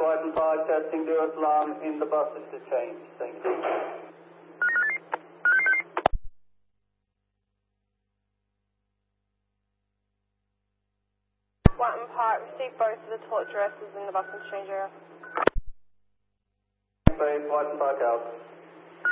Whiten Park, testing Duos alarm in the bus interchange. Thank you. Whiten Park, receive both of the torch arresters in the bus interchange area. Whiten Park out.